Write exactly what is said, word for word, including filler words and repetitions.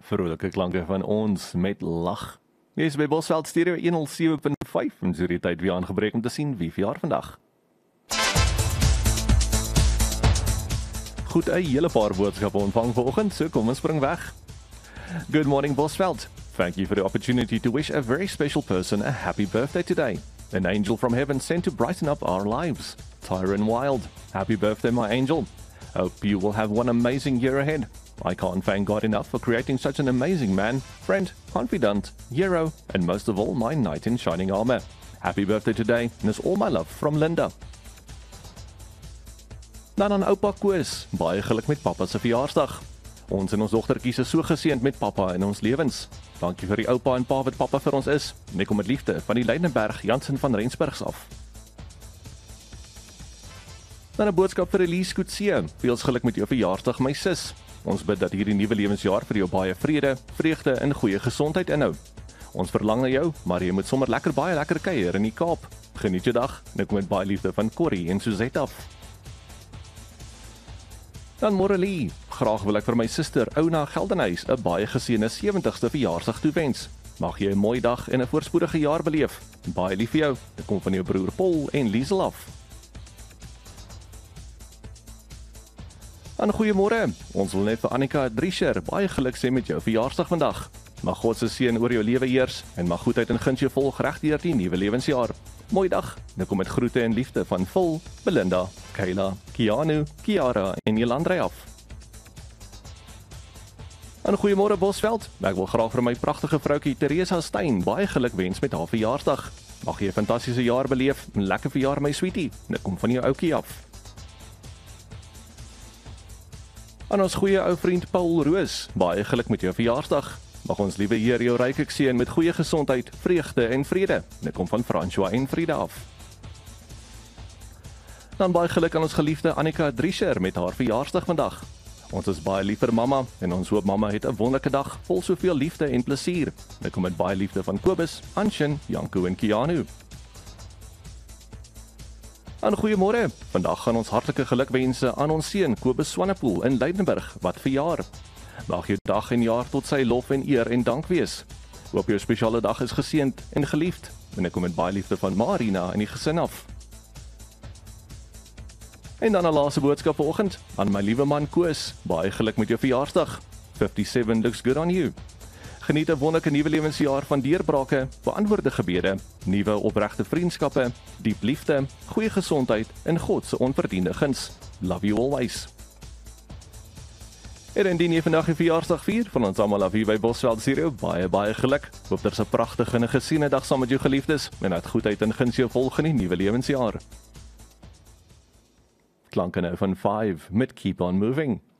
Vrolijke klanke van ons met lag. Jy is by Bosveld Stereo honderd sewe punt vyf en so die tyd weer aangebreek om te sien wie verjaar vandag. Goed, 'n hele paar boodskappe ontvang vanoggend, so kom ons spring weg. Good morning, Bosveld. Thank you for the opportunity to wish a very special person a happy birthday today. An angel from heaven sent to brighten up our lives. Tyron Wild. Happy birthday, my angel. Hope you will have one amazing year ahead. I can't thank God enough for creating such an amazing man, friend, confidant, hero, and most of all, my knight in shining armor. Happy birthday today, and it's all my love from Linda. Dan aan oupa Koos, baie geluk met papa se verjaarsdag. Ons en ons dogtertjies is so geseënd met papa in ons lewens. Dankie vir die oupa en pa wat papa vir ons is. En ek kom met liefde van die Leidenberg Jansen van Rensburgs af. Dan 'n boodskap vir Elise Kutse. Veel geluk met jou verjaarsdag, my sis. Ons bid dat hierdie nuwe lewensjaar vir jou baie vrede, vreugde en goeie gesondheid inhou. Ons verlang na jou, maar jy moet sommer lekker baie lekker kuier in die Kaap. Geniet jou dag en ek kom met baie liefde van Corrie en Suzette af. Dan Morelie, graag wil ek vir my suster Ouna Geldenhuys 'n baie geseënde sewentigste verjaarsdag toewens. Mag jy 'n mooi dag en 'n voorspoedige jaar beleef. Baie lief vir jou. Dit kom van jou broer Paul en Liesel af. En goeiemôre. Ons wil net vir Annika Drischer baie geluk sê met jou verjaarsdag vandag. Mag God se seën oor jou lewe heers en mag goedheid en guns jou volg reg deur die nuwe lewensjaar. Mooi dag. Nou kom met groete en liefde van Phil, Belinda, Kayla, Keanu, Kiara en Jelandrey af. En goeiemôre Bosveld. Ek wil graag vir my pragtige vroutjie Teresa Stein baie geluk wens met haar verjaarsdag. Mag jy 'n fantastiese jaar beleef en lekker verjaar my sweetie. Dit kom van jou ouetjie af. Aan ons goeie ou vriend Paul Roos, baie geluk met jou verjaarsdag. Mag ons liewe Heer jou ryklik seën met goeie gesondheid, vreugde en vrede. Dit kom van François en Frieda af. Dan baie geluk aan ons geliefde Annika Drischer met haar verjaarsdag vandag. Ons is baie lief vir mamma en ons hoop mamma het 'n wonderlike dag vol soveel liefde en plesier. Dit kom met baie liefde van Kobus, Anshin, Janko en Keanu. En goeiemôre. Vandag gaan ons hartlike gelukwense aan ons seun Kobus Swanepoel in Leidenburg wat verjaar. Mag jou dag en jaar tot sy lof en eer en dank wees. Hoop jou spesiale dag is geseënd en geliefd. En ek kom met baie liefde van Marina en die gesin af. En dan 'n laaste boodskap vanoggend aan my liewe man Koos. Baie geluk met jou verjaarsdag. vyfty-seven looks good on you. Geniet 'n wonderlike nuwe lewensjaar van deurbrake, beantwoorde gebede, nuwe opregte vriendskappe, diep liefde, goeie gesondheid en God se onverdiende guns. Love you always. En indien jy vandag 'n verjaarsdag vier, van ons almal af hier by Bosveld Stereo, baie baie geluk. Hoop dit is 'n pragtige en 'n geseënde dag saam met jou geliefdes en dat goedheid en guns jou volg in die nuwe lewensjaar. Klanke nou van vyf met Keep On Moving.